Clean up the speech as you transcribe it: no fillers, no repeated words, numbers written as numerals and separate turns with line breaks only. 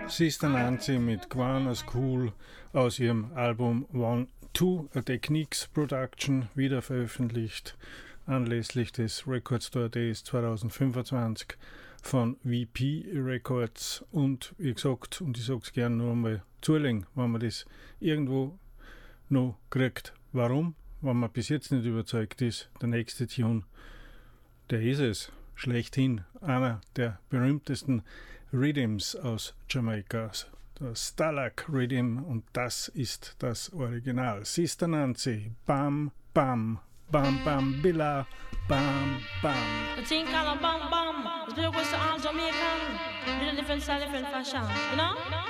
Sister Nancy mit Gwan as Cool aus ihrem Album One Two, a Techniques Production, wieder veröffentlicht anlässlich des Record Store Days 2025 von VP Records. Und wie gesagt, und ich sage es gerne nur einmal, zulegen, wenn man das irgendwo noch kriegt. Warum? Wenn man bis jetzt nicht überzeugt ist, der nächste Tune, der ist es. Schlechthin einer der berühmtesten Rhythms aus Jamaika, der Stalag Rhythm, und das ist das Original. Sister Nancy, Bam Bam, Bam Bam Billa, Bam Bam.
The thing called a bam bam. It's because all Jamaican, did a different style, different fashion, you know?